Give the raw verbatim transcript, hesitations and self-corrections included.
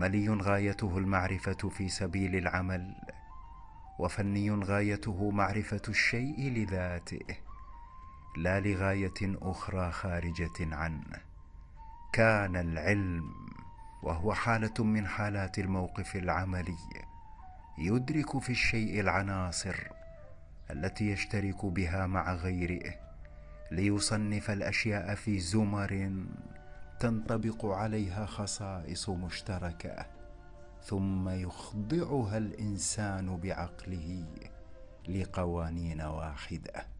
عملي غايته المعرفة في سبيل العمل، وفني غايته معرفة الشيء لذاته لا لغاية أخرى خارجة عنه. كان العلم، وهو حالة من حالات الموقف العملي، يدرك في الشيء العناصر التي يشترك بها مع غيره ليصنف الأشياء في زمر تنطبق عليها خصائص مشتركة، ثم يخضعها الإنسان بعقله لقوانين واحدة.